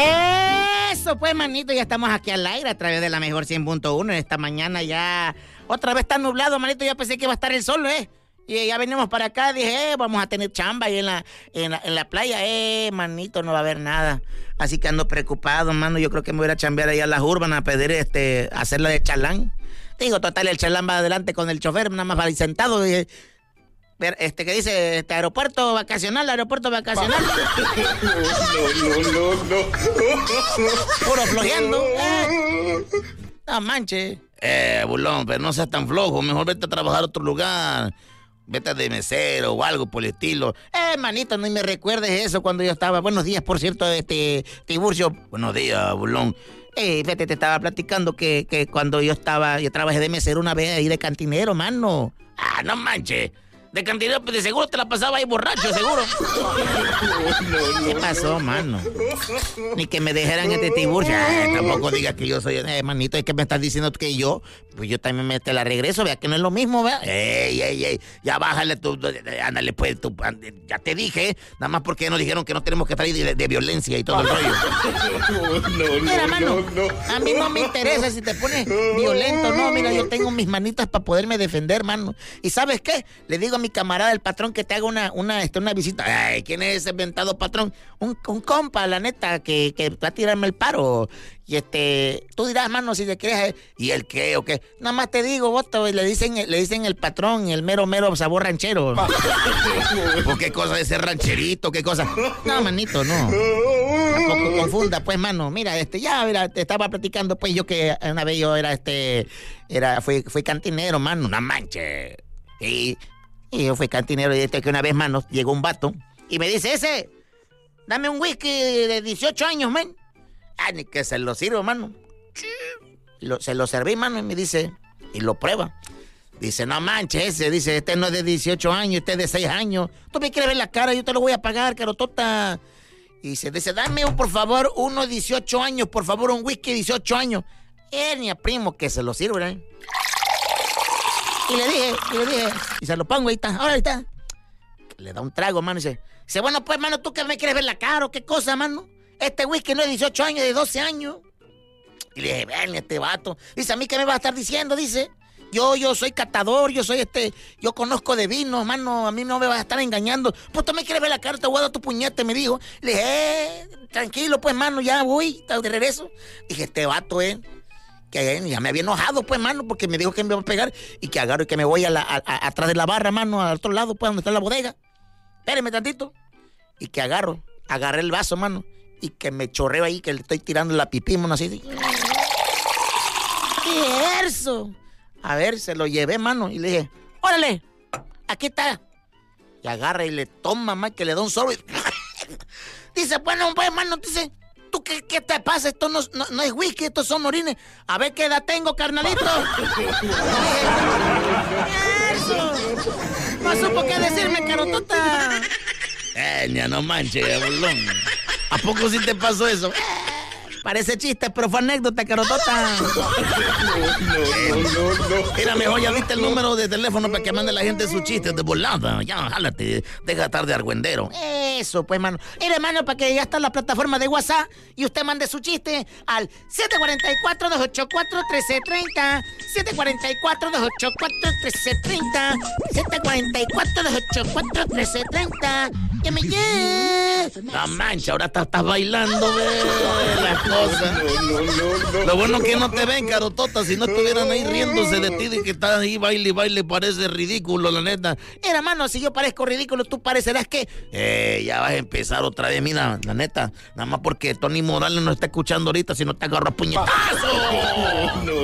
Eso pues, manito, ya estamos aquí al aire a través de la mejor 100.1. Esta mañana ya otra vez está nublado, manito. Yo pensé que iba a estar el sol, Y ya venimos para acá, dije, vamos a tener chamba ahí en la playa. Manito, no va a haber nada. Así que ando preocupado, mano. Yo creo que me voy a ir a chambear allá a las urbanas a pedir, hacerla de chalán. Digo, total, el chalán va adelante con el chofer, nada más va ahí sentado. Dije, que dice, aeropuerto vacacional. No. Puro flojeando. No manches. Bulón, pero no seas tan flojo. Mejor vete a trabajar a otro lugar. Vete de mesero o algo por el estilo. Manito, no me recuerdes eso cuando yo estaba. Buenos días, por cierto, Tiburcio. Buenos días, Bulón. Vete, te estaba platicando que cuando yo trabajé de mesero una vez ahí de cantinero, mano. No manches. De cantinero, pues de seguro te la pasaba ahí borracho, seguro. ¿Qué pasó, mano? Ni que me dejaran Tiburcio. Tampoco digas que yo soy... manito, es que me estás diciendo que yo también te la regreso, vea que no es lo mismo, vea. Ey, ya bájale tú, ándale pues, ya te dije, nada más porque nos dijeron que no tenemos que traer de violencia y todo el rollo. Mira, mano, a mí no me interesa si te pones violento, no, mira, yo tengo mis manitas para poderme defender, mano. ¿Y sabes qué? Le digo a mi camarada, el patrón, que te haga una visita. ¿Quién es ese inventado patrón? Un compa, la neta, que va a tirarme el paro. Y tú dirás, mano, si te quieres. ¿Y el qué o qué? Nada más te digo, voto, le dicen el patrón, el mero sabor ranchero. ¿Por qué cosa de ser rancherito? ¿Qué cosa? No, manito, no. Tampoco confunda, pues, mano. Mira, mira, te estaba platicando, pues, yo que una vez yo fui cantinero, mano. No manches. Y yo fui cantinero y que una vez, mano, llegó un vato y me dice, dame un whisky de 18 años, man. Ni que se lo sirvo, mano. Se lo serví, mano, y me dice, y lo prueba. Dice, no manches, dice, este no es de 18 años, este es de 6 años. Tú me quieres ver la cara, yo te lo voy a pagar, carotota. Y dice, dame por favor uno 18 años, por favor, un whisky 18 años. Ni a primo que se lo sirva, Y le dije, y se lo pongo, ahí está, ahora ahí está. Le da un trago, mano, y dice, bueno, pues, mano, ¿tú que me quieres ver la cara o qué cosa, mano? Este whisky no es 18 años, es de 12 años. Y le dije, ven, este vato. Dice, ¿a mí qué me va a estar diciendo? Dice, yo soy catador, yo conozco de vino, mano, a mí no me vas a estar engañando. Pues tú me quieres ver la cara, te voy a dar tu puñete, me dijo. Le dije, tranquilo, pues, mano, ya voy, de regreso. Dije, este vato, que ya me había enojado, pues, mano, porque me dijo que me iba a pegar y que agarro y que me voy atrás de la barra, mano, al otro lado, pues, donde está la bodega. Espéreme tantito. Y que agarré el vaso, mano, y que me chorreo ahí, que le estoy tirando la pipí, mano, así. ¿Qué es eso? A ver, se lo llevé, mano, y le dije, órale, aquí está. Y agarra y le toma, man, que le da un sorbo y... Dice, bueno, pues, mano, dice... ¿Tú qué te pasa? Esto no es whisky, estos son orines. A ver qué edad tengo, carnalito. ¡Eso! No supo qué decirme, carotota. No manches, Bulón. ¿A poco sí te pasó eso? Parece chiste, pero fue anécdota, carotota. No. Era mejor, ya viste el número de teléfono para que mande la gente sus chistes de volada. Ya, jálate, deja de estar de argüendero. Eso, pues, mano. Mire, mano, para que ya está la plataforma de WhatsApp y usted mande su chiste al 744-284-1330. 744-284-1330. 744-284-1330. ¡Que me lleve! La mancha, ahora estás bailando, las cosas. No. Lo bueno que no te ven, carotota. Si no estuvieran ahí riéndose de ti y que estás ahí baile, parece ridículo, la neta. Mira, mano, si yo parezco ridículo, tú parecerás que... Ya vas a empezar otra vez, mira, la neta. Nada más porque Tony Morales no está escuchando ahorita, si no te agarro a puñetazo. No.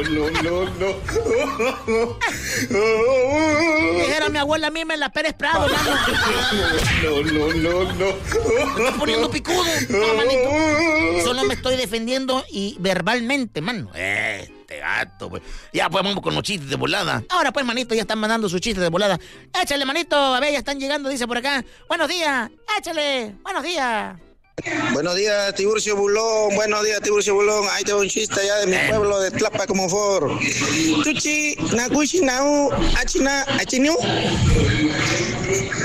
Dijera mi abuela, a mí me la Pérez Prado, mano. No. Me estoy poniendo picudo. No, manito. Solo me estoy defendiendo y verbalmente, mano. Este gato, pues. Ya, pues vamos con los chistes de volada. Ahora, pues, manito, ya están mandando sus chistes de volada. Échale, manito. A ver, ya están llegando, dice por acá. Buenos días. Échale. Buenos días. Buenos días, Tiburcio Bulón. Buenos días, Tiburcio Bulón. Ahí tengo un chiste allá de mi pueblo de Tlapa, Comonfort. Chuchi, nakushi, nau, achina, achinu.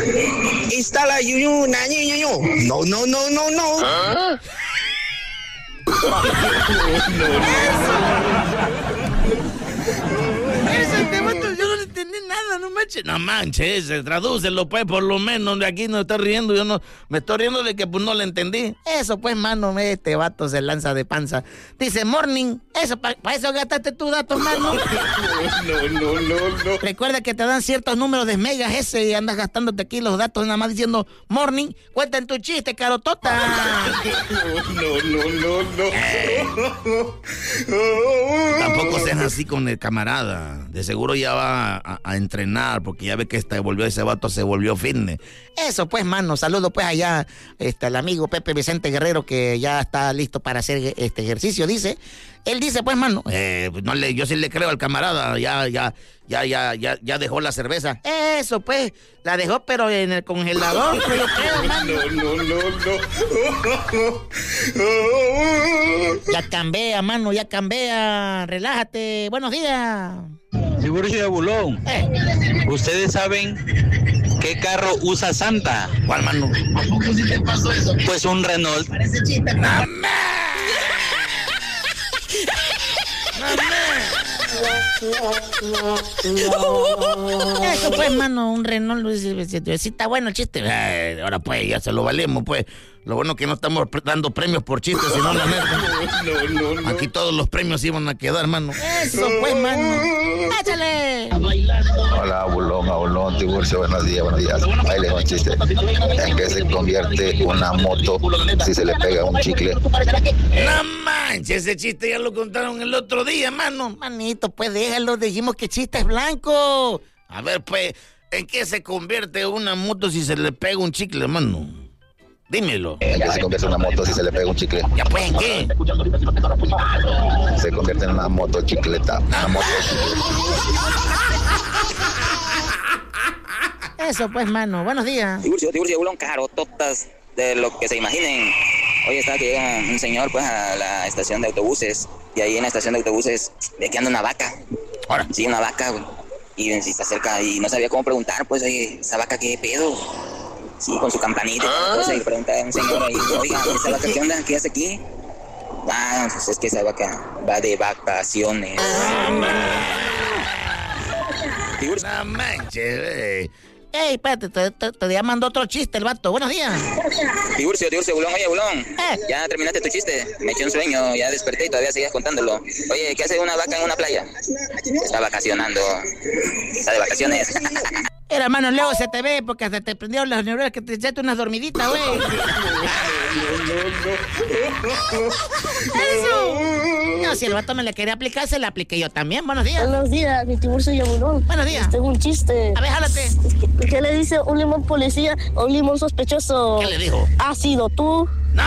Instala yuyu, nañi, yuyu. No. Ese tema yo no le entendí nada, no manches. No manches, tradúcelo pues, por lo menos de aquí no está riendo. Yo no me estoy riendo de que pues no le entendí. Eso pues, mano, este vato se lanza de panza. Dice, morning, eso, para eso gastaste tus datos, mano. No. Recuerda que te dan ciertos números de megas ese y andas gastándote aquí los datos nada más diciendo morning. Cuenta en tu chiste, carotota. Tampoco seas así con el camarada. De seguro ya va a entrenar porque ya ve que ese vato se volvió fitness. Eso pues, mano, saludo pues allá al amigo Pepe Vicente Guerrero que ya está listo para hacer este ejercicio, dice. Él dice pues, mano, yo sí le creo al camarada, ya dejó la cerveza. Eso pues, la dejó pero en el congelador, pues yo creo, mano. Ya cambia, mano, ya cambia, relájate, buenos días. Tiburcio de Bulón, ¿ustedes saben qué carro usa Santa? ¿Cuál, mano? Pues un Renault. Eso pues, mano, un Renault. Sí está bueno el chiste. Ahora pues, ya se lo valemos, pues. Lo bueno que no estamos dando premios por chistes, sino la neta. No. Aquí todos los premios iban a quedar, mano. Eso pues, mano. ¡Échale! Hola, Bulón, Tiburcio, buenos días. Ahí les va un chiste. ¿En qué se convierte una moto si se le pega un chicle? No manches, ese chiste ya lo contaron el otro día, mano. Manito, pues déjalo, dijimos que chiste es blanco. A ver, pues, ¿en qué se convierte una moto si se le pega un chicle, mano? Dímelo. ¿En qué se convierte una moto si se le pega un chicle? Ya pues, ¿en qué? Se convierte en una motocicleta. Una motocicleta. Eso pues, mano. Buenos días. Tiburcio, Bulón, carototas de lo que se imaginen. Hoy está que llega un señor pues a la estación de autobuses y ahí en la estación de autobuses ve que anda una vaca. Ahora. Sí, una vaca, güey. Y si se acerca y no sabía cómo preguntar, pues, oye, ¿esa vaca qué pedo? Sí, con su campanita. Entonces le pregunta a un señor ahí, oiga, ¿esa vaca qué onda? ¿Qué hace aquí? Ah, pues es que esa vaca va de vacaciones. No manches, Ey, espérate, te llamando otro chiste el vato. Buenos días. Tiburcio, Bulón, oye, Bulón. Ya terminaste tu chiste. Me eché un sueño, ya desperté y todavía seguías contándolo. Oye, ¿qué hace una vaca en una playa? Está vacacionando. Está de vacaciones. Era, mano, luego se te ve porque hasta te prendieron las neuronas que te echaste unas dormiditas, güey. ¡Eso! No, si el vato me le quería aplicar, se le apliqué yo también. Buenos días. Buenos días, mi Tiburcio y Bulón. Buenos días. Tengo un chiste. A ver, jálate. ¿Qué le dice un limón policía a un limón sospechoso? ¿Qué le dijo? ¿Has sido tú? ¡No,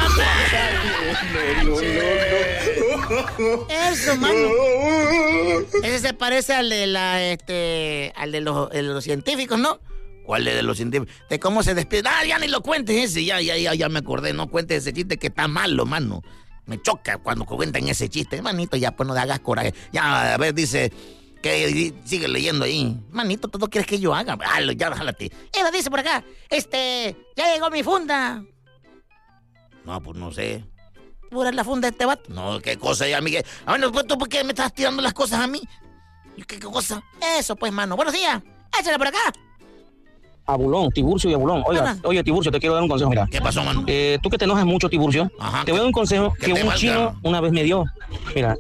Eso, mano. Ese se parece al de al de los científicos, ¿no? ¿Cuál es de los científicos? De cómo se despide. Ya ni lo cuentes ese, ya me acordé. No cuentes ese chiste que está malo, mano. Me choca cuando cuentan ese chiste. Manito, ya pues no te hagas coraje. Ya, a ver, dice... que sigue leyendo ahí. Manito, ¿todo quieres que yo haga? Ya, jálate. Eva dice por acá, ya llegó mi funda. No, pues no sé. ¿Pura la funda de este vato? No, ¿qué cosa ya, Miguel? A ver, ¿tú por qué me estás tirando las cosas a mí? ¿Qué cosa? Eso, pues, mano. Buenos días. Échale por acá. A Bulón, Tiburcio y a Bulón. Oye, Tiburcio, te quiero dar un consejo, mira. ¿Qué pasó, mano? Tú que te enojas mucho, Tiburcio. Ajá, te voy a dar un consejo que un chino una vez me dio. Mira,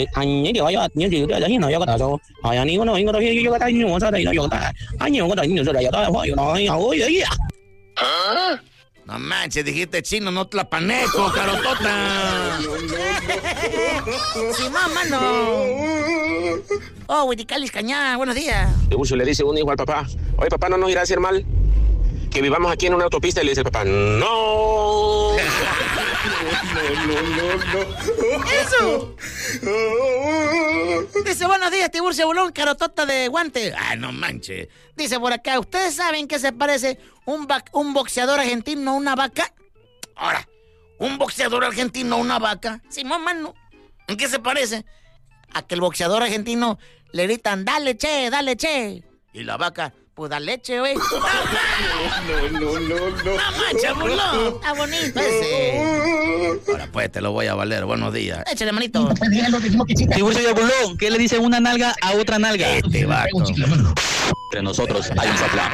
no manches, dijiste chino, no tlapaneco, carotota. Sí, mano. Oh, Huiticalis Cañá, buenos días. Tiburcio le dice un hijo al papá, oye, papá, ¿no nos irá a hacer mal que vivamos aquí en una autopista? Y le dice el papá, ¡no! ¡Eso! Dice, buenos días, Tiburcio Bulón, carotota de guante. Ah, no manches. Dice por acá, ¿ustedes saben qué se parece un boxeador argentino a una vaca? Ahora, ¿un boxeador argentino a una vaca? Simón, mano. ¿En qué se parece? A que el boxeador argentino le gritan, dale, che. Y la vaca, Puta leche, güey. No. ¡La mancha, burlón! Está bonito ese. Ahora pues, te lo voy a valer. Buenos días. Échale, manito. Tiburcio y el Bulón, ¿qué le dice una nalga a otra nalga? Este vato. Entre nosotros hay un zaplán.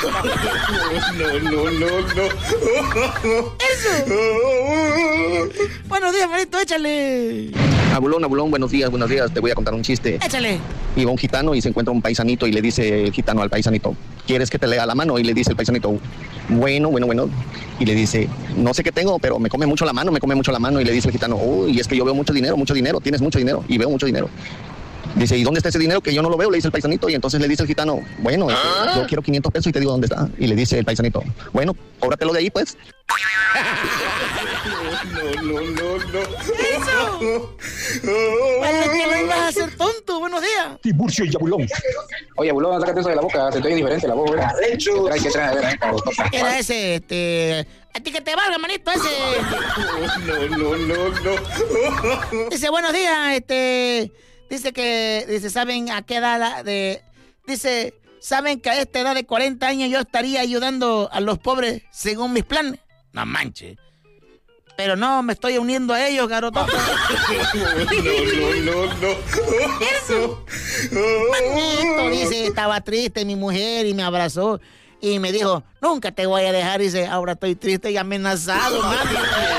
No. ¡Eso! Buenos días, manito, échale. Abulón, buenos días, te voy a contar un chiste. Échale. Iba un gitano y se encuentra un paisanito y le dice el gitano al paisanito, ¿quieres que te lea la mano? Y le dice el paisanito, bueno. Y le dice, no sé qué tengo, pero me come mucho la mano. Y le dice el gitano, uy, es que yo veo mucho dinero, tienes mucho dinero y veo mucho dinero. Dice, ¿y dónde está ese dinero que yo no lo veo? Le dice el paisanito. Y entonces le dice el gitano, bueno, yo quiero 500 pesos y te digo dónde está. Y le dice el paisanito, bueno, cóbratelo de ahí, pues. No. ¡Eso! Vale, que lo ibas a hacer tonto. Buenos días. Tiburcio y Abulón. Oye, Bulón, sácate eso de la boca, te estoy indiferente la voz, ¿verdad? Era ese, a ti que te valga, manito, ese. No. Dice, buenos días, Dice, ¿saben a qué edad Dice, ¿saben que a esta edad de 40 años yo estaría ayudando a los pobres según mis planes? No manches. Pero no, me estoy uniendo a ellos, garotota. No. Eso. Manito, dice, estaba triste mi mujer y me abrazó. Y me dijo, nunca te voy a dejar. Dice, ahora estoy triste y amenazado, mami.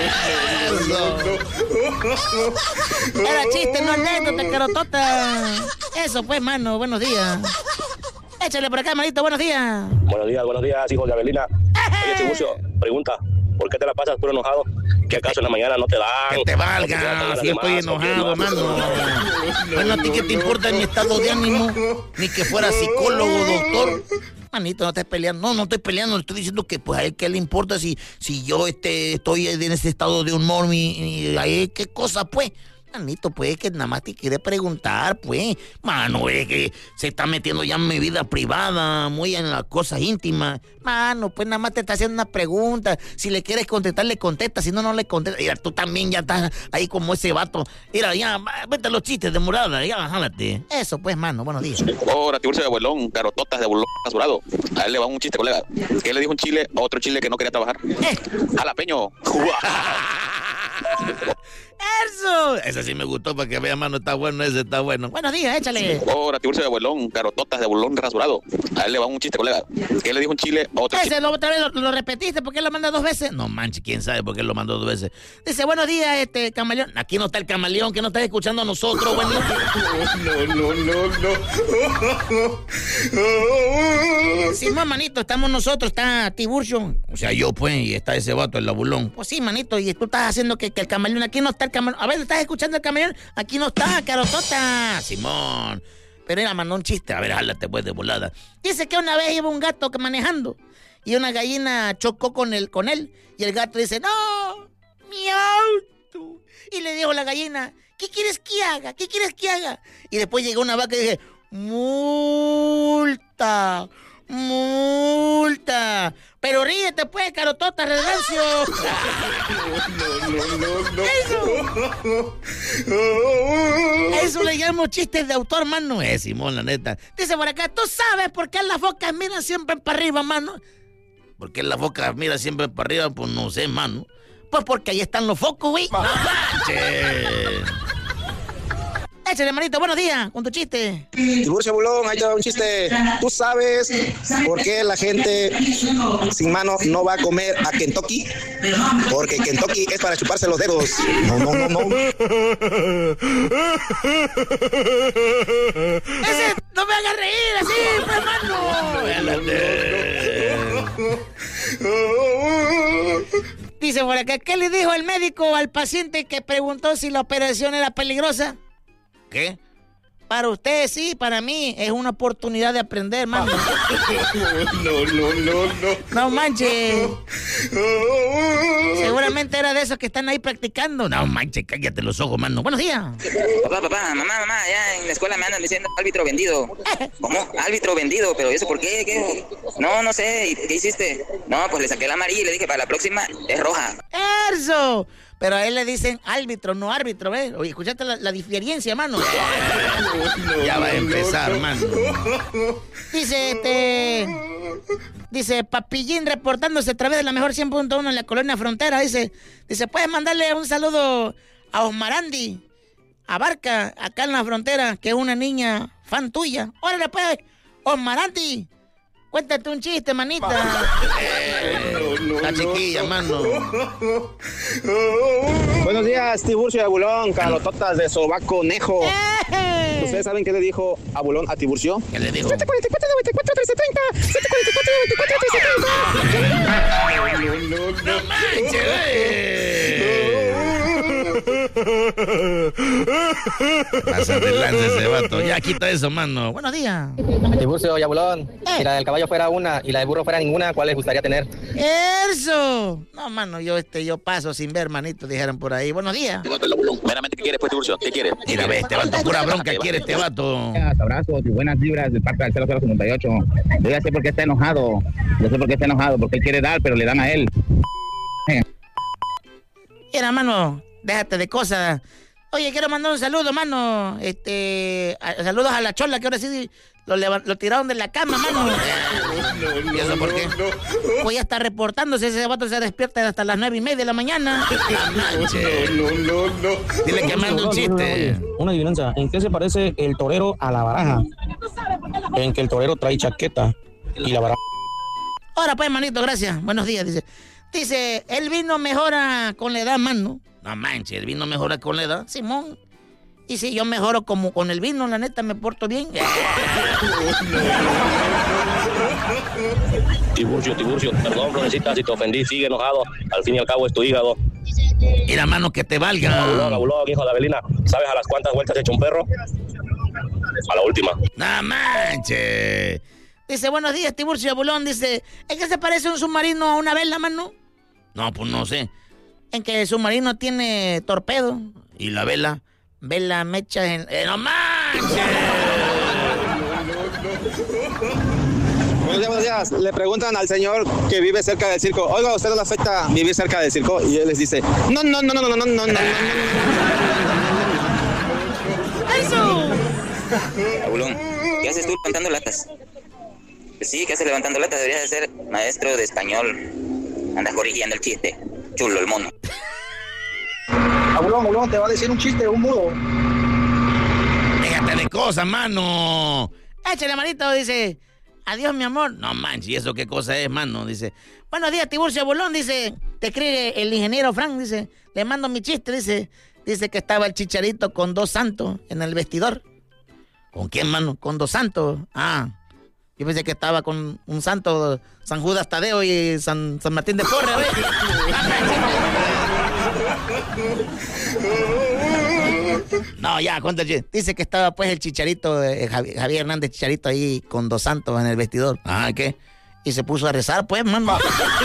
Era chiste, no anécdota, carotota. Eso pues, mano, buenos días. Échale por acá, manito, buenos días. Buenos días, hijo de Abelina. Oye, Tiburcio, pregunta, ¿por qué te la pasas puro enojado? ¿Qué acaso en la mañana no te dan? Que te valga, si estoy enojado, mano. Bueno, ¿a ti qué te importa mi estado de ánimo? Ni que fuera psicólogo, doctor. Manito, no estés peleando. No estoy peleando. Le estoy diciendo que pues a él qué le importa si yo estoy en ese estado de humor y a él qué cosa, pues. Manito, pues, que nada más te quiere preguntar, pues. Mano, es que se está metiendo ya en mi vida privada, muy en las cosas íntimas. Mano, pues nada más te está haciendo una pregunta. Si le quieres contestar, le contestas. Si no, no le contestas. Mira, tú también ya estás ahí como ese vato. Mira, ya, vete a los chistes de morada, ya, jálate. Eso, pues, mano, buenos días. Ahora, Tiburcio de Abuelón, carototas de Abuelón rasurado. A él le va un chiste, colega. ¿Qué le dijo un chile a otro chile que no quería trabajar? Jalapeño. ¡Eso! Ese sí me gustó para que vea, mano, está bueno, ese está bueno. Buenos días, échale. Ahora, Tiburcio de Abuelón, carototas de Abuelón rasurado. A él le va un chiste, colega. ¿Qué le dijo un chile a otro chile? Ese otra vez lo repetiste, ¿por qué lo manda 2 veces? No manches, quién sabe por qué lo mandó 2 veces. Dice, buenos días, camaleón. Aquí no está el camaleón, que no estás escuchando a nosotros, bueno. No. Sí, manito, estamos nosotros, está Tiburcio. O sea, yo, pues, y está ese vato, el Abulón. Pues sí, manito, y tú estás haciendo que el camaleón, aquí no está el camaleón. A ver, ¿estás escuchando el camaleón? Aquí no está, carotota. Simón. Pero era mandó un chiste. A ver, jálate pues de volada. Dice que una vez iba un gato manejando y una gallina chocó con él. Y el gato dice, no, mi auto. Y le dijo la gallina, ¿qué quieres que haga? ¿Qué quieres que haga? Y después llegó una vaca y dije, multa. Pero ríete pues, carotota, regancio. Eso le llamo chistes de autor, mano. Simón, la neta. Dice por acá, ¿tú sabes por qué las focas miran siempre para arriba, mano? ¿Por qué las focas miran siempre para arriba? Pues no sé, mano. Pues porque ahí están los focos, güey. ¡No manches! Échale, manito, buenos días, con tu chiste. Tiburcio Bulón, ahí te va un chiste. ¿Tú sabes por qué la gente sin mano no va a comer a Kentucky? Porque Kentucky es para chuparse los dedos. No. Ese, no me hagas reír así, hermano. Dice por acá, ¿qué le dijo el médico al paciente que preguntó si la operación era peligrosa? ¿Qué? Para usted sí, para mí es una oportunidad de aprender, mano. No. No manches. Seguramente era de esos que están ahí practicando. No manches, cállate los ojos, mano. Buenos días. Papá, mamá, ya en la escuela me andan diciendo árbitro vendido. ¿Cómo? Árbitro vendido, pero ¿eso por qué? ¿Qué? No sé. ¿Y qué hiciste? No, pues le saqué la amarilla y le dije, para la próxima es roja. ¡Eso! Pero a él le dicen árbitro, no árbitro, ¿ves? Oye, ¿escuchaste la diferencia, mano? Ya va a empezar, mano. Dice Papillín reportándose a través de la mejor 100.1 en la colonia Frontera. Dice, ¿puedes mandarle un saludo a Osmarandi Abarca, acá en la Frontera, que es una niña fan tuya? Órale, pues, Osmarandi, cuéntate un chiste, manita. La chiquilla, mano. Buenos días, Tiburcio y Abulón, carototas de sobaco nejo. ¿Ustedes saben qué le dijo Abulón a Tiburcio? ¿Qué le dijo? 744-9330, 744-9330. ¡No manches! Pasa de lanza ese vato. Ya quita eso, mano. Buenos días. Tiburcio y Abulón, si la del caballo fuera una y la del burro fuera ninguna, ¿cuál les gustaría tener? ¡Eso! No, mano, yo paso sin ver, manito, dijeron por ahí. Buenos días. Meramente, ¿qué quieres, pues, Tiburcio? ¿Qué quieres? Mira, ve, este vato, pura bronca quiere este vato. Abrazos y buenas vibras de parte del 0058. Yo ya sé por qué está enojado. Porque él quiere dar, pero le dan a él. Mira, mano, déjate de cosas. Oye, quiero mandar un saludo, mano. Saludos a la chola, que ahora sí lo tiraron de la cama, mano. ¿Y eso por qué? Pues ya está reportándose, ese vato se despierta hasta las 9:30 de la mañana. Dile que mande un chiste. Una adivinanza, ¿en qué se parece el torero a la baraja? En que el torero trae chaqueta y la baraja. Ahora pues, manito, gracias. Buenos días, dice, el vino mejora con la edad, mano. No manches, el vino mejora con la edad. Simón. Y si yo mejoro como con el vino, la neta, me porto bien. Tiburcio, perdón, Florecita, si te ofendí, sigue enojado. Al fin y al cabo es tu hígado. Mira, mano, que te valga. Abulón, hijo de Abelina, ¿sabes a las cuántas vueltas echa un perro? A la última. No manches. Dice, buenos días, Tiburcio y Abulón. Dice, ¿en qué se parece un submarino a una vela, mano? No, pues no sé. En que el submarino tiene torpedo. ¿Y la vela? Vela mecha en... ¡No manches! Buenos días. Le preguntan al señor que vive cerca del circo, oiga, ¿a usted no le afecta vivir cerca del circo? Y él les dice, no. ¡Eso! Abulón, ¿qué haces tú levantando latas? Pues sí, ¿qué haces levantando latas? Deberías de ser maestro de español. Andas corrigiendo el chiste. Chulo el mono. Abulón, te va a decir un chiste, un mudo. Déjate de cosas, mano. Échale, manito, dice, adiós, mi amor. No manches, ¿y eso qué cosa es, mano? Dice, buenos días, Tiburcio Abulón, dice, te escribe el ingeniero Frank, dice, le mando mi chiste, dice que estaba el Chicharito con 2 santos en el vestidor. ¿Con quién, mano? Con 2 santos. Yo pensé que estaba con un santo, San Judas Tadeo y San Martín de Porres, a ver. No, ya, cuéntale. Dice que estaba pues el Chicharito, Javier Hernández Chicharito ahí con 2 santos en el vestidor. ¿Qué? Y se puso a rezar, pues, mano.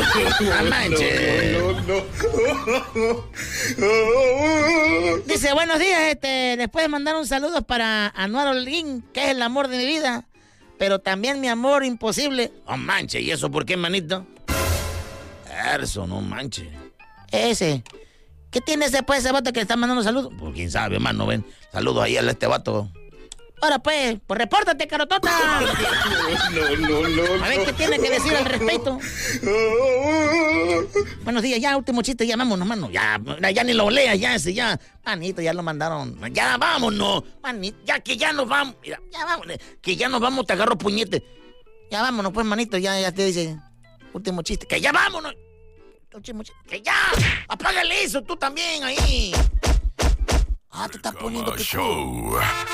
Dice, buenos días, les puedes mandar un saludo para Anuar Holguín, que es el amor de mi vida, pero también mi amor imposible. No manches, ¿y eso por qué, manito? Eso, no manches. Ese. ¿Qué tiene ese vato que le está mandando saludos? Pues quién sabe, mano, ven. Saludos ahí a este vato. Ahora pues repórtate, carotota. A ver qué tiene que decir al respecto. Buenos días, ya, último chiste, ya vámonos, mano. Ya ni lo leas, ya. Manito, ya lo mandaron. Ya vámonos. Manito, ya que ya nos vamos. Mira, ya vámonos. Que ya nos vamos, te agarro puñete. Ya vámonos, pues, manito, ya te dice. Último chiste, que ya vámonos. Último chiste, que ya. Apágale eso, tú también ahí. Te estás poniendo que...